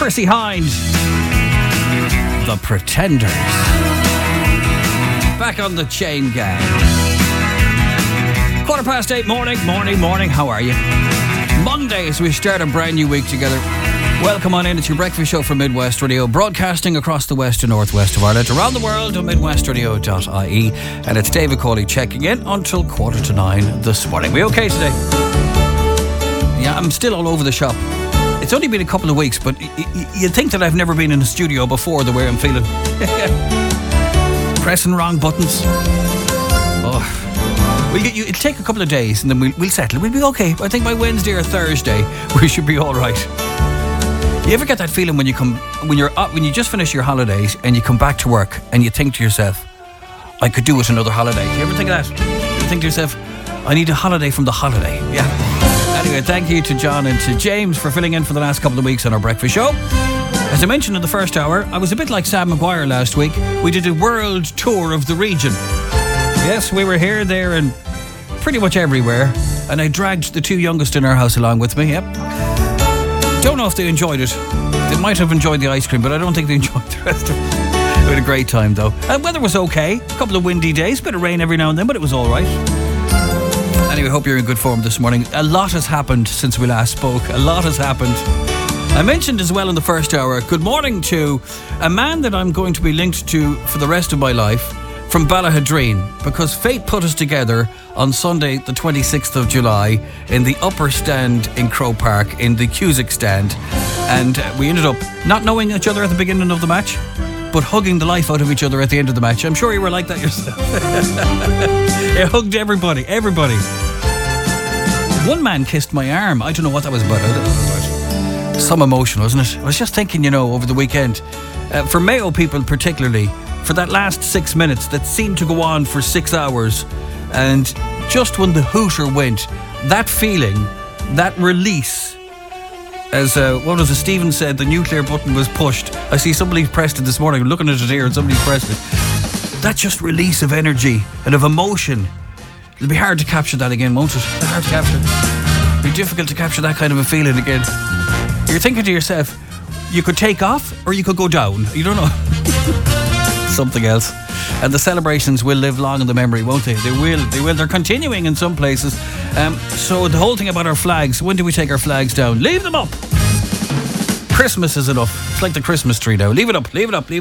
Chrissie Hynde, The Pretenders. Back on the Chain Gang. 8:15 morning. How are you? Monday, as we start a brand new week together. Welcome on in. It's your breakfast show from Midwest Radio, broadcasting across the west and northwest of Ireland, around the world on midwestradio.ie. And it's David Cawley checking in until 8:45 this morning. We okay today? Yeah, I'm still all over the shop. It's only been a couple of weeks, but you'd think that I've never been in a studio before the way I'm feeling. Pressing wrong buttons. Oh. It'll take a couple of days and then we'll settle. We'll be okay. I think by Wednesday or Thursday we should be all right. You ever get that feeling when you just finish your holidays and you come back to work and you think to yourself, I could do with another holiday? You ever think of that? You think to yourself, I need a holiday from the holiday. Yeah. Anyway, thank you to John and to James for filling in for the last couple of weeks on our breakfast show. As I mentioned in the first hour, I was a bit like Sam Maguire last week. We did a world tour of the region. Yes, we were here, there and pretty much everywhere. And I dragged the two youngest in our house along with me, yep. Don't know if they enjoyed it. They might have enjoyed the ice cream, but I don't think they enjoyed the rest of it. We had a great time though. Weather was okay. A couple of windy days, bit of rain every now and then, but it was all right. Anyway, hope you're in good form this morning. A lot has happened since we last spoke. A lot has happened. I mentioned as well in the first hour, good morning to a man that I'm going to be linked to for the rest of my life from Ballahadreen, because fate put us together on Sunday the 26th of July in the upper stand in Croke Park, in the Cusack stand, and we ended up not knowing each other at the beginning of the match, but hugging the life out of each other at the end of the match. I'm sure you were like that yourself. You hugged everybody. One man kissed my arm. I don't know what that was about. Some emotion, wasn't it? I was just thinking, over the weekend, for Mayo people particularly, for that last 6 minutes that seemed to go on for 6 hours, and just when the hooter went, that feeling, that release, as Stephen said, the nuclear button was pushed. I see somebody pressed it this morning. I'm looking at it here and somebody pressed it. That just release of energy and of emotion. It'll be hard to capture that again, won't it? It's hard to capture. It'll be difficult to capture that kind of a feeling again. You're thinking to yourself, you could take off or you could go down. You don't know. Something else. And the celebrations will live long in the memory, won't they? They will. They're continuing in some places. So the whole thing about our flags, when do we take our flags down? Leave them up. Christmas is enough. It's like the Christmas tree now. Leave it up.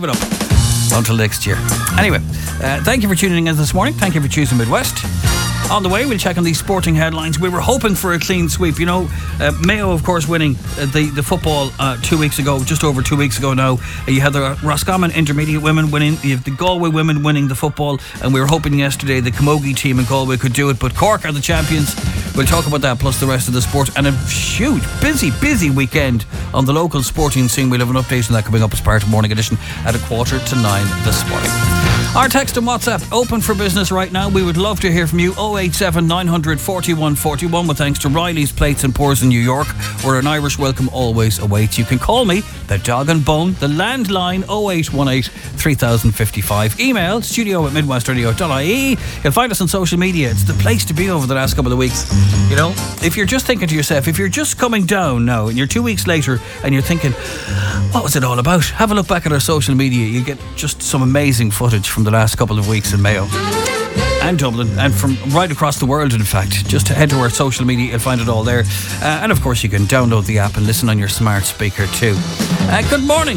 Until next year. Anyway, thank you for tuning in this morning. Thank you for choosing Midwest. On the way, we'll check on these sporting headlines. We were hoping for a clean sweep. Mayo, of course, winning the football 2 weeks ago, just over 2 weeks ago now. You had the Roscommon Intermediate women winning, you have the Galway women winning the football, and we were hoping yesterday the Camogie team in Galway could do it, but Cork are the champions. We'll talk about that, plus the rest of the sport, and a huge, busy weekend on the local sporting scene. We'll have an update on that coming up as part of Morning Edition at 8:45 this morning. Our text and WhatsApp open for business right now. We would love to hear from you. 087 900 41 41 with thanks to Riley's Plates and Pours in New York, where an Irish welcome always awaits. You can call me, the dog and bone, the landline 0818 3055. Email studio@midwestradio.ie. You'll find us on social media. It's the place to be over the last couple of weeks. If you're just thinking to yourself, if you're just coming down now and you're 2 weeks later and you're thinking, what was it all about? Have a look back at our social media. You get just some amazing footage from the last couple of weeks in Mayo and Dublin, and from right across the world, in fact. Just head to our social media, you'll find it all there. And of course you can download the app and listen on your smart speaker too. Good morning,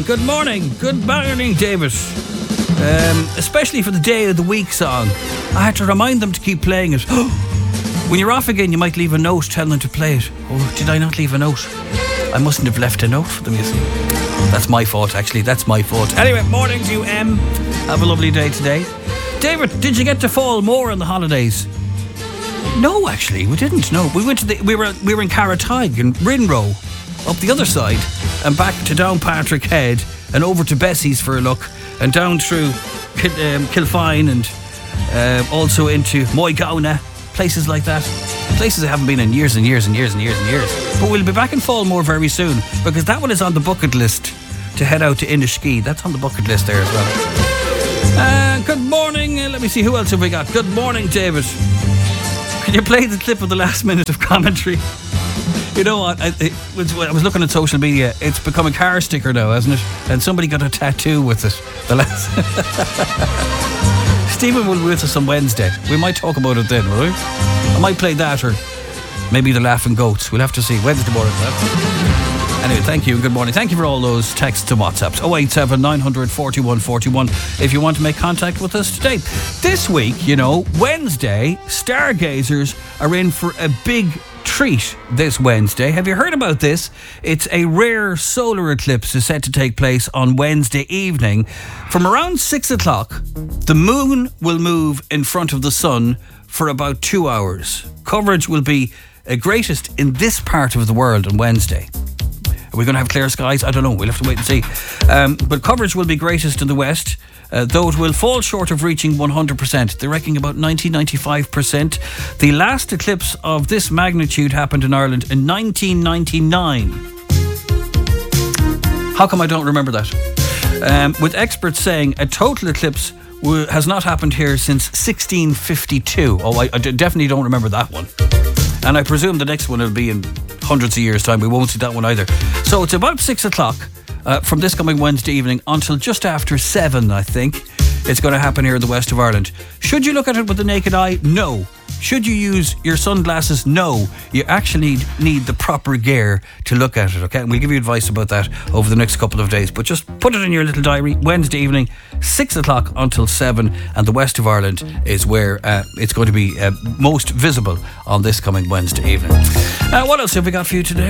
David. Especially for the Day of the Week song, I had to remind them to keep playing it. When you're off again, you might leave a note telling them to play it. Oh, did I not leave a note? I mustn't have left a note for them, you see. That's my fault, actually. That's my fault. Anyway, morning to you, Em. Have a lovely day today. David, did you get to fall more on the holidays? No, actually, we didn't. No, we went to we were in Carrotag and Rinroe, up the other side, and back to Downpatrick Head and over to Bessie's for a look, and down through Kilfine and also into Moygauna, places like that. Places I haven't been in years and years. But we'll be back in Fallmore very soon, because that one is on the bucket list to head out to Inishkea. That's on the bucket list there as well. Good morning. Let me see, who else have we got? Good morning, David. Can you play the clip of the last minute of commentary? You know what? I was looking at social media. It's become a car sticker now, hasn't it? And somebody got a tattoo with it. Stephen will be with us on Wednesday. We might talk about it then, will we? I might play that, or maybe the Laughing Goats. We'll have to see. Wednesday morning. Anyway, thank you and good morning. Thank you for all those texts and WhatsApps. 087 900 41 41 if you want to make contact with us today. This week, Wednesday, stargazers are in for a big treat this Wednesday. Have you heard about this? It's a rare solar eclipse is set to take place on Wednesday evening. From around 6 o'clock, the moon will move in front of the sun for about 2 hours. Coverage will be greatest in this part of the world on Wednesday. Are we going to have clear skies? I don't know. We'll have to wait and see. But coverage will be greatest in the west, though it will fall short of reaching 100%. They're reckoning about 90-95%. The last eclipse of this magnitude happened in Ireland in 1999. How come I don't remember that? With experts saying a total eclipse has not happened here since 1652. Oh, I definitely don't remember that one. And I presume the next one will be in hundreds of years' time. We won't see that one either. So it's about 6 o'clock from this coming Wednesday evening until just after 7, I think. It's going to happen here in the west of Ireland. Should you look at it with the naked eye? No. Should you use your sunglasses? No. You actually need the proper gear to look at it, okay? And we'll give you advice about that over the next couple of days. But just put it in your little diary. Wednesday evening, 6 o'clock until 7. And the west of Ireland is where it's going to be most visible on this coming Wednesday evening. What else have we got for you today?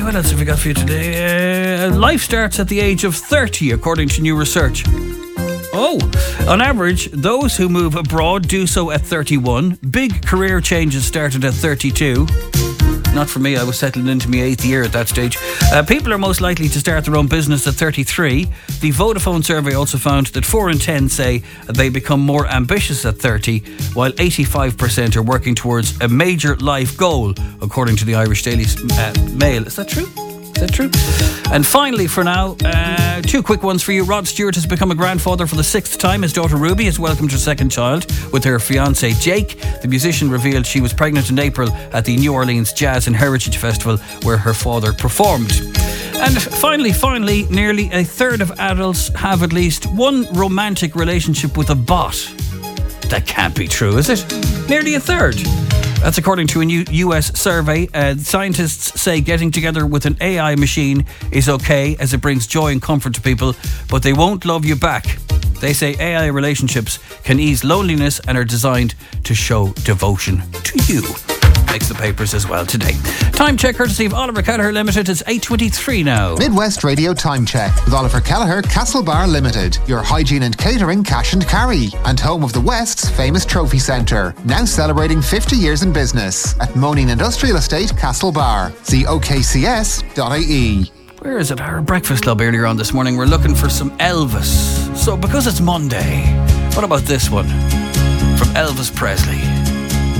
Life starts at the age of 30, according to new research. Oh, on average, those who move abroad do so at 31. Big career changes started at 32. Not for me, I was settling into my 8th year at that stage. People are most likely to start their own business at 33. The Vodafone survey also found that 4 in 10 say they become more ambitious at 30, while 85% are working towards a major life goal, according to the Irish Daily Mail. Is that true? And finally, for now, 2 quick ones for you. Rod Stewart has become a grandfather for the 6th time. His daughter Ruby has welcomed her second child with her fiancé Jake. The musician revealed she was pregnant in April at the New Orleans Jazz and Heritage Festival, where her father performed. And finally, nearly a third of adults have at least one romantic relationship with a bot. That can't be true, is it? Nearly a third. That's according to a new US survey. Scientists say getting together with an AI machine is okay as it brings joy and comfort to people, but they won't love you back. They say AI relationships can ease loneliness and are designed to show devotion to you. Makes the papers as well today. Time check courtesy of Oliver Kelleher Limited. It's 8:23 now. Midwest Radio Time Check with Oliver Kelleher Castlebar Limited. Your hygiene and catering cash and carry. And home of the West's famous trophy centre. Now celebrating 50 years in business at Moaning Industrial Estate, Castlebar. See okcs.ie. Where is it? Our breakfast club earlier on this morning. We're looking for some Elvis. So because it's Monday, what about this one? From Elvis Presley.